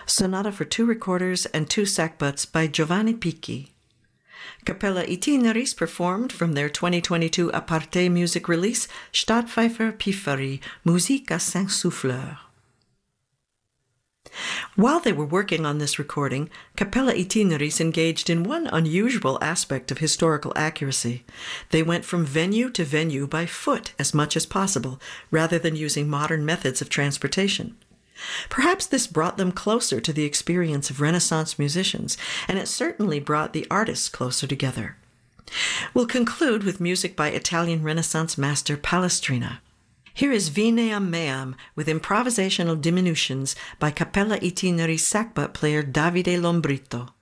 Sonata for two recorders and two sackbuts by Giovanni Picchi. Capella Itineris performed from their 2022 Aparte music release, Stadtpfeifer Pifferi, Musique à cinq souffleurs. While they were working on this recording, Capella Itineris engaged in one unusual aspect of historical accuracy. They went from venue to venue by foot as much as possible, rather than using modern methods of transportation. Perhaps this brought them closer to the experience of Renaissance musicians, and it certainly brought the artists closer together. We'll conclude with music by Italian Renaissance master Palestrina. Here is Vineam Meam with improvisational diminutions by Capella Itineris sackbut player Davide Lombrito.